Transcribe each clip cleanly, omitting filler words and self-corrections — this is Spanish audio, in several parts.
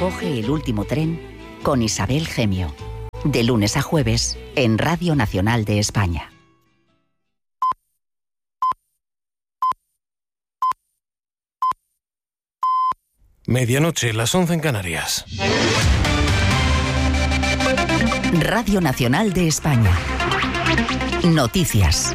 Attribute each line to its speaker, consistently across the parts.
Speaker 1: Coge el último tren con Isabel Gemio. De lunes a jueves en Radio Nacional de España.
Speaker 2: Medianoche, las 11 en Canarias.
Speaker 1: Radio Nacional de España. Noticias.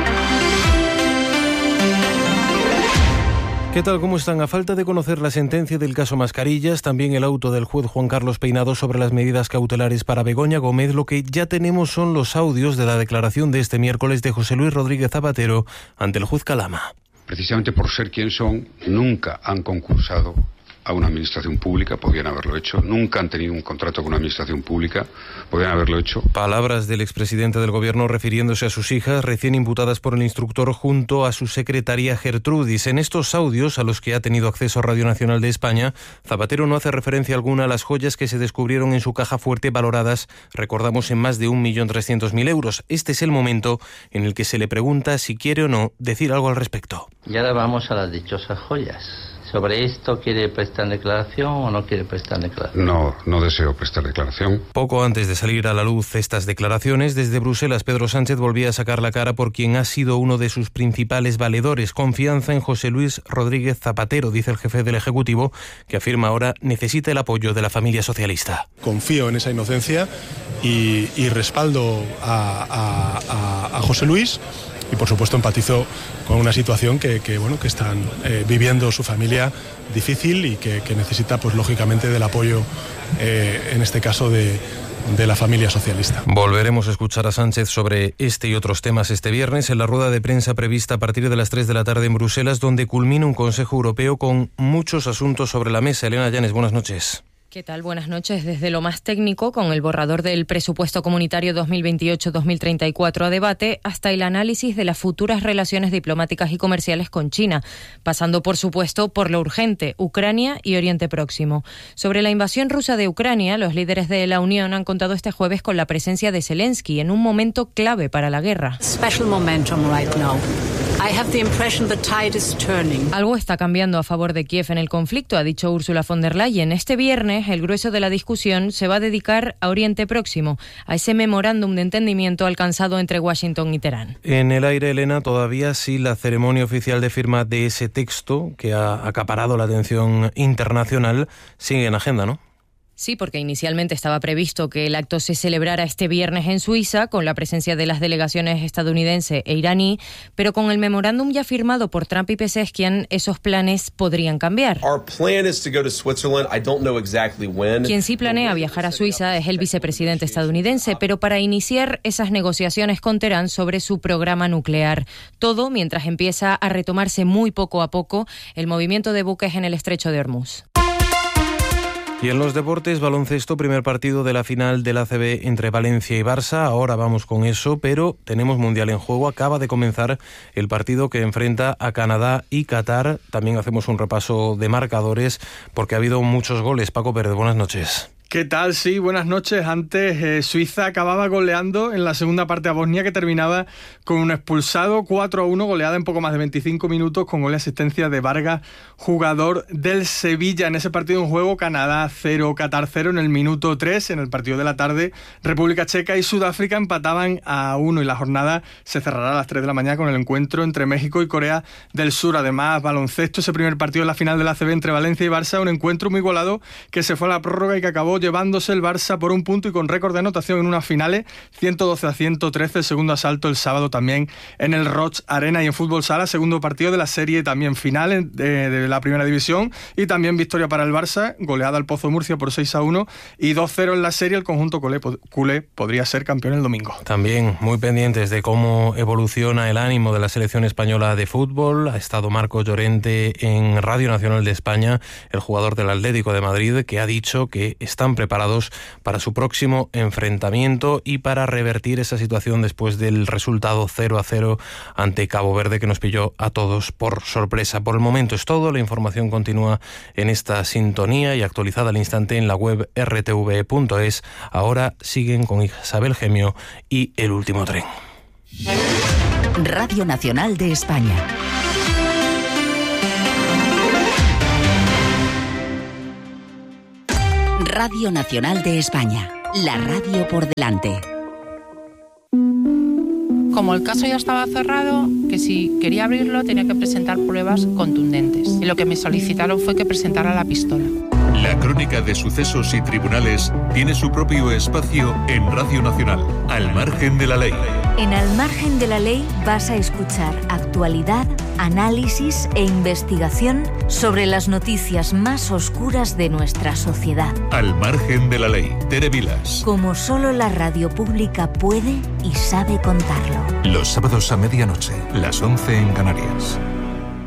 Speaker 2: ¿Qué tal? ¿Cómo están? A falta de conocer la sentencia del caso Mascarillas, también el auto del juez Juan Carlos Peinado sobre las medidas cautelares para Begoña Gómez, lo que ya tenemos son los audios de la declaración de este miércoles de José Luis Rodríguez Zapatero ante el juez Calama.
Speaker 3: Precisamente por ser quien son, nunca han concursado a una administración pública, podían haberlo hecho. Nunca han tenido un contrato con una administración pública, podían haberlo hecho.
Speaker 2: Palabras del expresidente del Gobierno refiriéndose a sus hijas recién imputadas por el instructor junto a su secretaria Gertrudis. En estos audios, a los que ha tenido acceso Radio Nacional de España, Zapatero no hace referencia alguna a las joyas que se descubrieron en su caja fuerte valoradas, recordamos, en más de 1.300.000 euros. Este es el momento en el que se le pregunta si quiere o no decir algo al respecto.
Speaker 4: Y ahora vamos a las dichosas joyas. ¿Sobre esto quiere prestar declaración o no quiere prestar declaración?
Speaker 3: No deseo prestar declaración.
Speaker 2: Poco antes de salir a la luz estas declaraciones, desde Bruselas, Pedro Sánchez volvía a sacar la cara por quien ha sido uno de sus principales valedores. Confianza en José Luis Rodríguez Zapatero, dice el jefe del Ejecutivo, que afirma ahora necesita el apoyo de la familia socialista.
Speaker 5: Confío en esa inocencia y respaldo a José Luis. Y por supuesto empatizo con una situación que están viviendo su familia difícil y que necesita, pues lógicamente, del apoyo, en este caso de la familia socialista.
Speaker 2: Volveremos a escuchar a Sánchez sobre este y otros temas este viernes en la rueda de prensa prevista a partir de las 3 de la tarde en Bruselas, donde culmina un Consejo Europeo con muchos asuntos sobre la mesa. Elena Llanes, buenas noches.
Speaker 6: ¿Qué tal? Buenas noches. Desde lo más técnico, con el borrador del presupuesto comunitario 2028-2034 a debate, hasta el análisis de las futuras relaciones diplomáticas y comerciales con China, pasando, por supuesto, por lo urgente, Ucrania y Oriente Próximo. Sobre la invasión rusa de Ucrania, los líderes de la Unión han contado este jueves con la presencia de Zelensky en un momento clave para la guerra. Algo está cambiando a favor de Kiev en el conflicto, ha dicho Ursula von der Leyen. Este viernes, el grueso de la discusión se va a dedicar a Oriente Próximo, a ese memorándum de entendimiento alcanzado entre Washington y Teherán.
Speaker 2: En el aire, Elena, todavía sí la ceremonia oficial de firma de ese texto, que ha acaparado la atención internacional, sigue en agenda, ¿no?
Speaker 6: Sí, porque inicialmente estaba previsto que el acto se celebrara este viernes en Suiza, con la presencia de las delegaciones estadounidense e iraní, pero con el memorándum ya firmado por Trump y Pezeshkian, esos planes podrían cambiar. Quien sí planea viajar a Suiza es el vicepresidente estadounidense, pero para iniciar esas negociaciones con Teherán sobre su programa nuclear. Todo mientras empieza a retomarse muy poco a poco el movimiento de buques en el estrecho de Hormuz.
Speaker 2: Y en los deportes, baloncesto, primer partido de la final del ACB entre Valencia y Barça. Ahora vamos con eso, pero tenemos Mundial en juego. Acaba de comenzar el partido que enfrenta a Canadá y Qatar. También hacemos un repaso de marcadores porque ha habido muchos goles. Paco Pérez, buenas noches.
Speaker 7: ¿Qué tal? Sí, buenas noches. Antes Suiza acababa goleando en la segunda parte a Bosnia, que terminaba con un expulsado, 4-1, goleada en poco más de 25 minutos con gol y asistencia de Vargas, jugador del Sevilla. En ese partido en juego, Canadá 0, Qatar 0 en el minuto 3. En el partido de la tarde, República Checa y Sudáfrica empataban a 1 y la jornada se cerrará a las 3 de la mañana con el encuentro entre México y Corea del Sur. Además, baloncesto, ese primer partido de la final de la ACB entre Valencia y Barça, un encuentro muy igualado que se fue a la prórroga y que acabó llevándose el Barça por un punto y con récord de anotación en unas finales, 112-113, el segundo asalto el sábado también en el Roig Arena. Y en fútbol sala, segundo partido de la serie, también final de la primera división, y también victoria para el Barça, goleada al Pozo Murcia por 6-1 y 2-0 en la serie. El conjunto culé podría ser campeón el domingo.
Speaker 2: También muy pendientes de cómo evoluciona el ánimo de la selección española de fútbol. Ha estado Marco Llorente en Radio Nacional de España, el jugador del Atlético de Madrid, que ha dicho que están preparados para su próximo enfrentamiento y para revertir esa situación después del resultado 0-0 ante Cabo Verde, que nos pilló a todos por sorpresa. Por el momento es todo. La información continúa en esta sintonía y actualizada al instante en la web rtv.es. Ahora siguen con Isabel Gemio y El último tren.
Speaker 1: Radio Nacional de España. Radio Nacional de España, la radio por delante.
Speaker 8: Como el caso ya estaba cerrado, que si quería abrirlo tenía que presentar pruebas contundentes. Y lo que me solicitaron fue que presentara la pistola.
Speaker 9: La crónica de sucesos y tribunales tiene su propio espacio en Radio Nacional, Al Margen de la Ley.
Speaker 10: En Al Margen de la Ley vas a escuchar actualidad, análisis e investigación sobre las noticias más oscuras de nuestra sociedad.
Speaker 9: Al Margen de la Ley, Tere Vilas.
Speaker 10: Como solo la radio pública puede y sabe contarlo.
Speaker 9: Los sábados a medianoche, las 11 en Canarias.